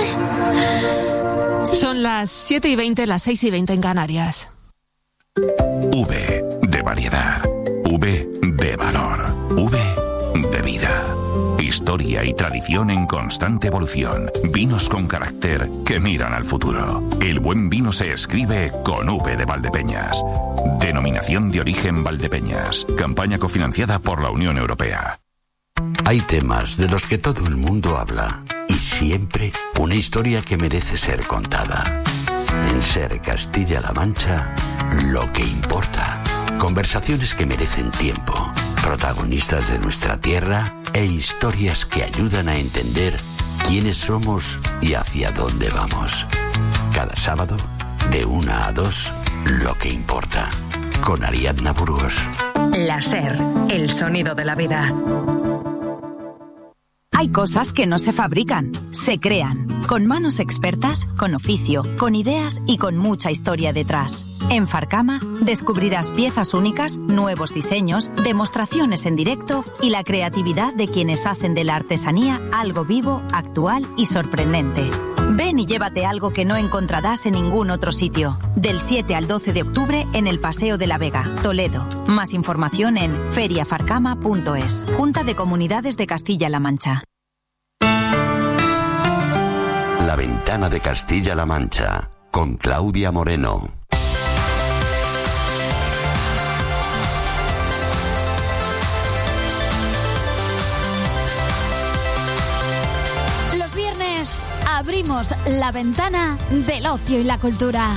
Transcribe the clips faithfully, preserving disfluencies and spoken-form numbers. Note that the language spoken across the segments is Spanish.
Son las siete y veinte, las seis y veinte en Canarias. V de variedad. V de valor. V de vida. Historia y tradición en constante evolución. Vinos con carácter que miran al futuro. El buen vino se escribe con V de Valdepeñas. Denominación de origen Valdepeñas. Campaña cofinanciada por la Unión Europea. Hay temas de los que todo el mundo habla y siempre una historia que merece ser contada. En Ser Castilla-La Mancha, lo que importa. Conversaciones que merecen tiempo. Protagonistas de nuestra tierra e historias que ayudan a entender quiénes somos y hacia dónde vamos. Cada sábado, de una a dos, lo que importa. Con Ariadna Burgos. La Ser, el sonido de la vida. Hay cosas que no se fabrican, se crean, con manos expertas, con oficio, con ideas y con mucha historia detrás. En Farcama descubrirás piezas únicas, nuevos diseños, demostraciones en directo y la creatividad de quienes hacen de la artesanía algo vivo, actual y sorprendente. Ven y llévate algo que no encontrarás en ningún otro sitio. Del siete al doce de octubre en el Paseo de la Vega, Toledo. Más información en feria farcama punto es. Junta de Comunidades de Castilla-La Mancha. La ventana de Castilla-La Mancha, con Claudia Moreno. Los viernes abrimos la ventana del ocio y la cultura.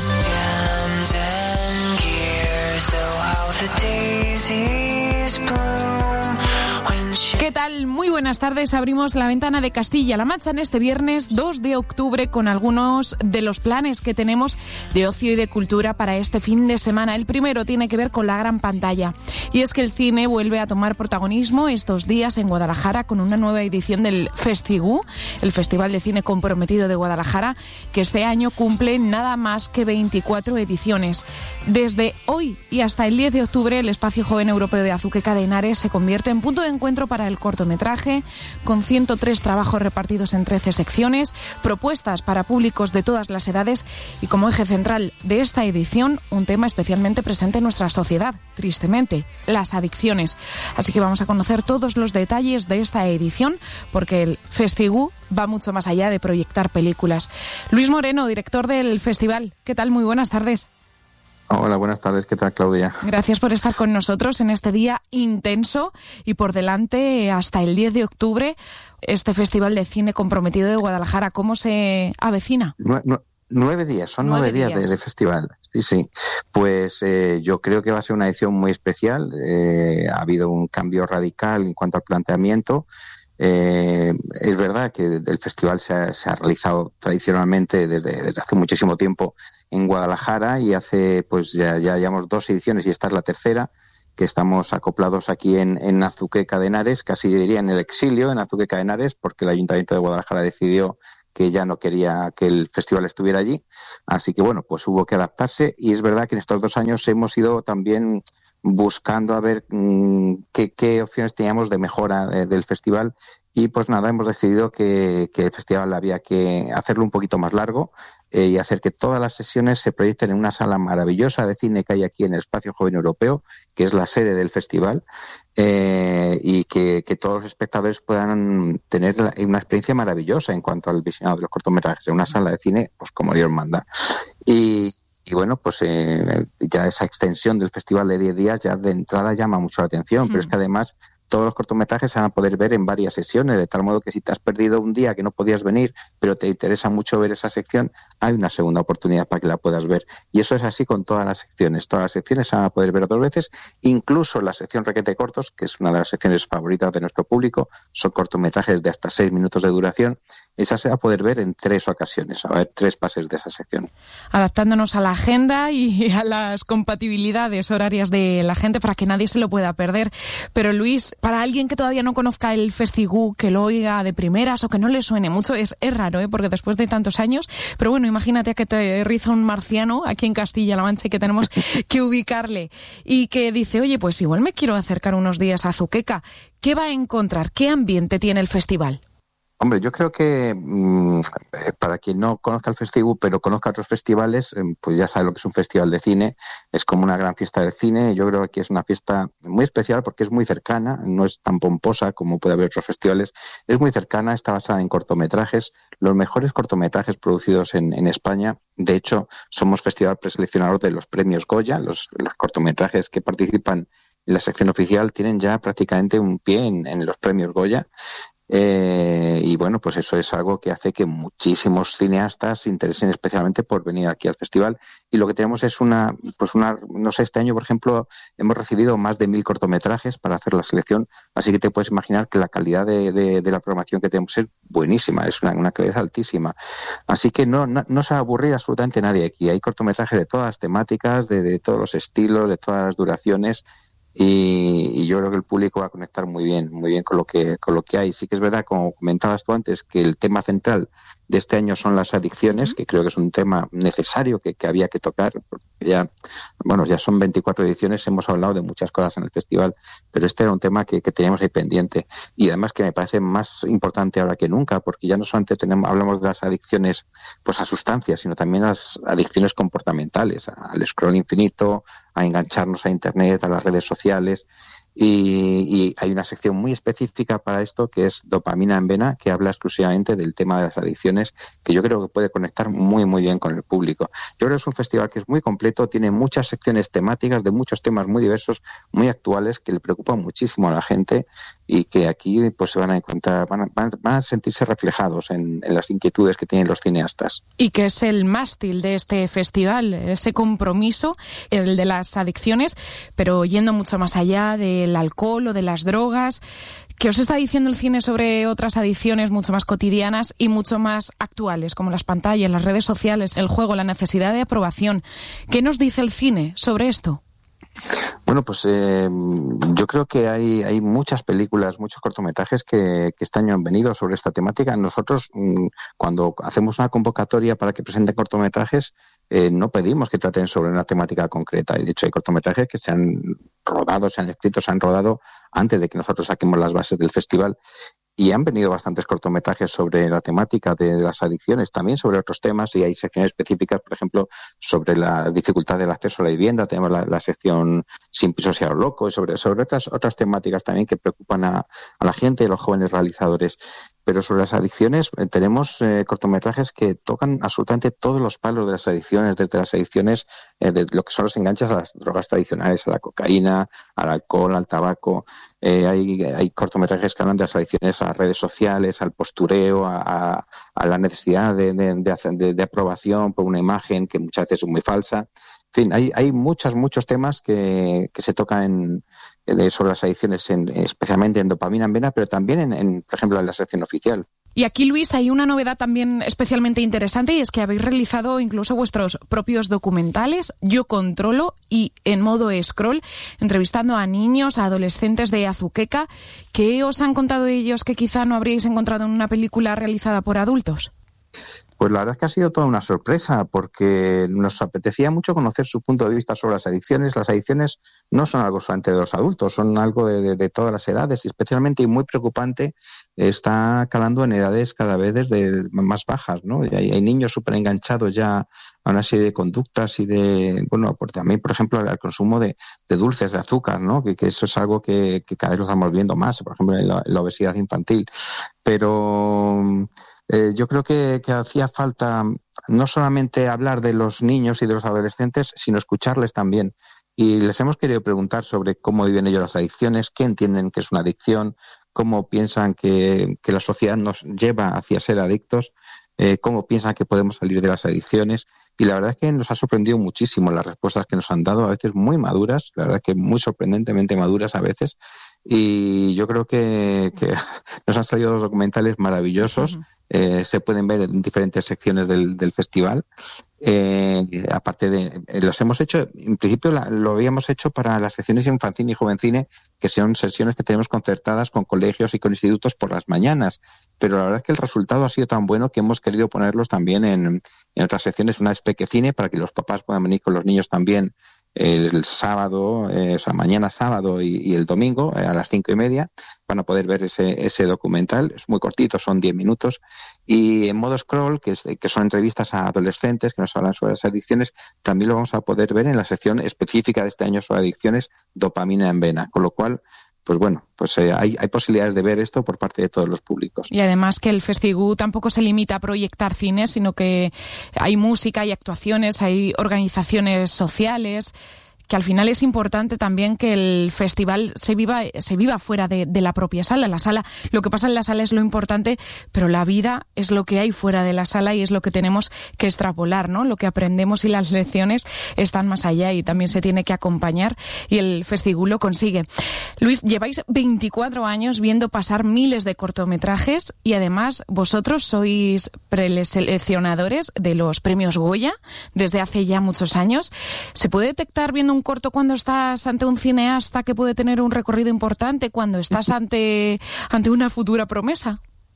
¿Qué tal? Muy buenas tardes. Abrimos la ventana de Castilla-La Mancha en este viernes dos de octubre con algunos de los planes que tenemos de ocio y de cultura para este fin de semana. El primero tiene que ver con la gran pantalla. Y es que el cine vuelve a tomar protagonismo estos días en Guadalajara con una nueva edición del FestiGu, el Festival de Cine Comprometido de Guadalajara, que este año cumple nada más que veinticuatro ediciones. Desde hoy y hasta el diez de octubre, el Espacio Joven Europeo de Azuqueca de Henares se convierte en punto de encuentro para el cortometraje, con ciento tres trabajos repartidos en trece secciones, propuestas para públicos de todas las edades y como eje central de esta edición, un tema especialmente presente en nuestra sociedad, tristemente, las adicciones. Así que vamos a conocer todos los detalles de esta edición, porque el FestiGu va mucho más allá de proyectar películas. Luis Moreno, director del festival, ¿qué tal? Muy buenas tardes. Hola, buenas tardes. ¿Qué tal, Claudia? Gracias por estar con nosotros en este día intenso y por delante hasta el diez de octubre este Festival de Cine Comprometido de Guadalajara. ¿Cómo se avecina? Nu- nu- nueve días, son nueve, nueve días, días de, de festival. Sí, sí. Pues eh, yo creo que va a ser una edición muy especial. Eh, ha habido un cambio radical en cuanto al planteamiento. Eh, es verdad que el festival se ha, se ha realizado tradicionalmente desde, desde hace muchísimo tiempo en Guadalajara y hace pues ya, ya llevamos dos ediciones y esta es la tercera, que estamos acoplados aquí en, en Azuqueca de Henares, casi diría en el exilio en Azuqueca de Henares, porque el Ayuntamiento de Guadalajara decidió que ya no quería que el festival estuviera allí, así que bueno, pues hubo que adaptarse y es verdad que en estos dos años hemos ido también buscando a ver mmm, qué, qué opciones teníamos de mejora eh, del festival y pues nada, hemos decidido que, que el festival había que hacerlo un poquito más largo eh, y hacer que todas las sesiones se proyecten en una sala maravillosa de cine que hay aquí en el Espacio Joven Europeo, que es la sede del festival, eh, y que, que todos los espectadores puedan tener una experiencia maravillosa en cuanto al visionado de los cortometrajes en una sala de cine, pues como Dios manda. Y Y bueno, pues eh, ya esa extensión del festival de diez días ya de entrada llama mucho la atención, mm. pero es que además todos los cortometrajes se van a poder ver en varias sesiones, de tal modo que si te has perdido un día que no podías venir, pero te interesa mucho ver esa sección, hay una segunda oportunidad para que la puedas ver. Y eso es así con todas las secciones. Todas las secciones se van a poder ver dos veces, incluso la sección Requete Cortos, que es una de las secciones favoritas de nuestro público, son cortometrajes de hasta seis minutos de duración. Esa se va a poder ver en tres ocasiones, a ver, tres pases de esa sección. Adaptándonos a la agenda y a las compatibilidades horarias de la gente para que nadie se lo pueda perder. Pero Luis, para alguien que todavía no conozca el FestiGu, que lo oiga de primeras o que no le suene mucho, es, es raro, ¿eh? Porque después de tantos años, pero bueno, imagínate que te riza un marciano aquí en Castilla-La Mancha y que tenemos que ubicarle y que dice, oye, pues igual me quiero acercar unos días a Azuqueca. ¿Qué va a encontrar? ¿Qué ambiente tiene el festival? Hombre, yo creo que mmm, para quien no conozca el festival, pero conozca otros festivales, pues ya sabe lo que es un festival de cine. Es como una gran fiesta del cine. Yo creo que es una fiesta muy especial porque es muy cercana, no es tan pomposa como puede haber otros festivales. Es muy cercana, está basada en cortometrajes, los mejores cortometrajes producidos en, en España. De hecho, somos festival preseleccionador de los premios Goya. Los, los cortometrajes que participan en la sección oficial tienen ya prácticamente un pie en, en los premios Goya. Eh, y bueno, pues eso es algo que hace que muchísimos cineastas se interesen especialmente por venir aquí al festival. Y lo que tenemos es una, pues una, no sé, este año, por ejemplo, hemos recibido más de mil cortometrajes para hacer la selección, así que te puedes imaginar que la calidad de, de, de la programación que tenemos es buenísima, es una, una calidad altísima. Así que no, no, no se va a aburrir absolutamente nadie aquí. Hay cortometrajes de todas las temáticas, de, de todos los estilos, de todas las duraciones. Y, y yo creo que el público va a conectar muy bien, muy bien con lo que con lo que hay. Sí que es verdad, como comentabas tú antes, que el tema central de este año son las adicciones, que creo que es un tema necesario que, que había que tocar, porque ya, bueno, ya son veinticuatro ediciones, hemos hablado de muchas cosas en el festival, pero este era un tema que, que teníamos ahí pendiente. Y además que me parece más importante ahora que nunca, porque ya no solamente tenemos, hablamos de las adicciones pues a sustancias, sino también las adicciones comportamentales, al scroll infinito, a engancharnos a Internet, a las redes sociales. Y, y hay una sección muy específica para esto que es Dopamina en Vena, que habla exclusivamente del tema de las adicciones, que yo creo que puede conectar muy muy bien con el público. Yo creo que es un festival que es muy completo, tiene muchas secciones temáticas de muchos temas muy diversos, muy actuales, que le preocupan muchísimo a la gente y que aquí pues se van a encontrar, van a, van a sentirse reflejados en, en las inquietudes que tienen los cineastas. Y que es el mástil de este festival, ese compromiso, el de las adicciones, pero yendo mucho más allá de el alcohol o de las drogas. ¿Qué os está diciendo el cine sobre otras adicciones mucho más cotidianas y mucho más actuales, como las pantallas, las redes sociales, el juego, la necesidad de aprobación? ¿Qué nos dice el cine sobre esto? Bueno, pues eh, yo creo que hay, hay muchas películas, muchos cortometrajes que, que este año han venido sobre esta temática. Nosotros, cuando hacemos una convocatoria para que presenten cortometrajes, eh, no pedimos que traten sobre una temática concreta. Y de hecho hay cortometrajes que se han rodado, se han escrito, se han rodado antes de que nosotros saquemos las bases del festival. Y han venido bastantes cortometrajes sobre la temática de, de las adicciones, también sobre otros temas, y hay secciones específicas, por ejemplo, sobre la dificultad del acceso a la vivienda. Tenemos la, la sección Sin piso sea loco, y sobre, sobre otras, otras temáticas también que preocupan a, a la gente y a los jóvenes realizadores. Pero sobre las adicciones eh, tenemos eh, cortometrajes que tocan absolutamente todos los palos de las adicciones, desde las adicciones eh, de lo que son los enganches a las drogas tradicionales, a la cocaína, al alcohol, al tabaco. Eh, hay, hay cortometrajes que hablan de las adicciones a las redes sociales, al postureo, a, a, a la necesidad de, de, de, de, de aprobación por una imagen que muchas veces es muy falsa. En fin, hay, hay muchos, muchos temas que, que se tocan en, de, sobre las adicciones, en, especialmente en Dopamina en Vena, pero también, en, en, por ejemplo, en la sección oficial. Y aquí, Luis, hay una novedad también especialmente interesante, y es que habéis realizado incluso vuestros propios documentales, Yo Controlo y En Modo Scroll, entrevistando a niños, a adolescentes de Azuqueca. ¿Qué os han contado ellos que quizá no habríais encontrado en una película realizada por adultos? Pues la verdad es que ha sido toda una sorpresa, porque nos apetecía mucho conocer su punto de vista sobre las adicciones. Las adicciones no son algo solamente de los adultos, son algo de, de, de todas las edades, y especialmente, y muy preocupante, está calando en edades cada vez desde más bajas, ¿no? Y hay, hay niños súper enganchados ya a una serie de conductas y de, bueno, por, también, por ejemplo, al consumo de, de dulces, de azúcar, ¿no? Que, que eso es algo que, que cada vez lo estamos viendo más, por ejemplo, en la, en la obesidad infantil. Pero Eh, yo creo que, que hacía falta no solamente hablar de los niños y de los adolescentes, sino escucharles también. Y les hemos querido preguntar sobre cómo viven ellos las adicciones, qué entienden que es una adicción, cómo piensan que, que la sociedad nos lleva hacia ser adictos, eh, cómo piensan que podemos salir de las adicciones. Y la verdad es que nos ha sorprendido muchísimo las respuestas que nos han dado, a veces muy maduras, la verdad es que muy sorprendentemente maduras a veces. Y yo creo que, que nos han salido dos documentales maravillosos. Uh-huh. Eh, se pueden ver en diferentes secciones del, del festival. Eh, aparte de, eh, los hemos hecho, en principio la, lo habíamos hecho para las secciones Infancine y Jovencine, que son sesiones que tenemos concertadas con colegios y con institutos por las mañanas. Pero la verdad es que el resultado ha sido tan bueno que hemos querido ponerlos también en, en otras secciones. Una es Pequecine, para que los papás puedan venir con los niños también el sábado, eh, o sea, mañana sábado y, y el domingo eh, a las cinco y media van a poder ver ese, ese documental. Es muy cortito, son diez minutos. Y en modo scroll, que, es, que son entrevistas a adolescentes que nos hablan sobre las adicciones, también lo vamos a poder ver en la sección específica de este año sobre adicciones, Dopamina en Vena. Con lo cual, pues bueno, pues eh, hay, hay posibilidades de ver esto por parte de todos los públicos. Y además que el Festigú tampoco se limita a proyectar cine, sino que hay música, hay actuaciones, hay organizaciones sociales, que al final es importante también que el festival se viva se viva fuera de, de la propia sala. La sala, lo que pasa en la sala es lo importante, pero la vida es lo que hay fuera de la sala y es lo que tenemos que extrapolar, ¿no? Lo que aprendemos y las lecciones están más allá y también se tiene que acompañar y el Festigú lo consigue. Luis, lleváis veinticuatro años viendo pasar miles de cortometrajes y además vosotros sois preseleccionadores de los premios Goya desde hace ya muchos años. ¿Se puede detectar viendo un corto cuando estás ante un cineasta que puede tener un recorrido importante, cuando estás ante, ante una futura promesa?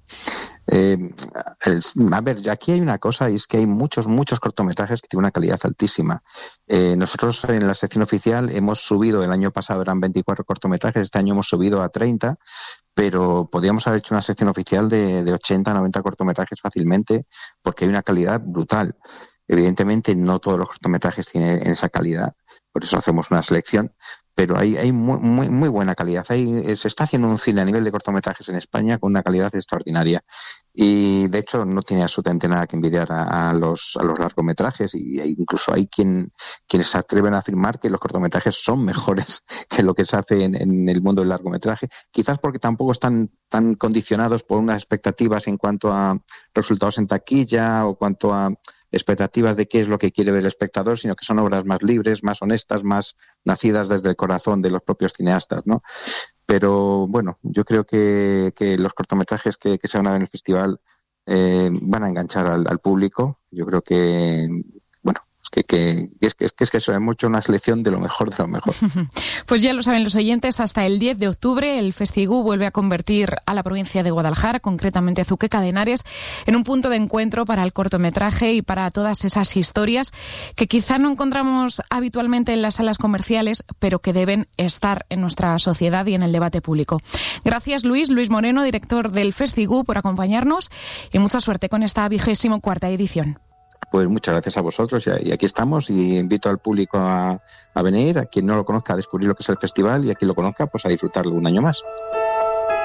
Eh, es, a ver, aquí hay una cosa, y es que hay muchos, muchos cortometrajes que tienen una calidad altísima. Eh, nosotros en la sección oficial hemos subido, el año pasado eran veinticuatro cortometrajes, este año hemos subido a treinta, pero podríamos haber hecho una sección oficial de, de ochenta, noventa cortometrajes fácilmente, porque hay una calidad brutal. Evidentemente no todos los cortometrajes tienen esa calidad, por eso hacemos una selección, pero hay, hay muy, muy, muy buena calidad. Hay, se está haciendo un cine a nivel de cortometrajes en España con una calidad extraordinaria y de hecho no tiene absolutamente nada que envidiar a, a, los, a los largometrajes y hay, incluso hay quien, quienes se atreven a afirmar que los cortometrajes son mejores que lo que se hace en, en el mundo del largometraje, quizás porque tampoco están tan condicionados por unas expectativas en cuanto a resultados en taquilla o cuanto a expectativas de qué es lo que quiere ver el espectador, sino que son obras más libres, más honestas, más nacidas desde el corazón de los propios cineastas, ¿no? Pero bueno, yo creo que, que los cortometrajes que, que se van a ver en el festival eh, van a enganchar al, al público. Yo creo que, bueno, que, que, que, es, que, es, que es que eso es mucho una selección de lo mejor de lo mejor. Pues ya lo saben los oyentes, hasta el diez de octubre el Festigú vuelve a convertir a la provincia de Guadalajara, concretamente a Azuqueca de Henares, en un punto de encuentro para el cortometraje y para todas esas historias que quizá no encontramos habitualmente en las salas comerciales, pero que deben estar en nuestra sociedad y en el debate público. Gracias Luis, Luis Moreno, director del Festigú, por acompañarnos y mucha suerte con esta vigésimo cuarta edición. Pues muchas gracias a vosotros y aquí estamos y invito al público a, a venir, a quien no lo conozca a descubrir lo que es el festival y a quien lo conozca pues a disfrutarlo un año más.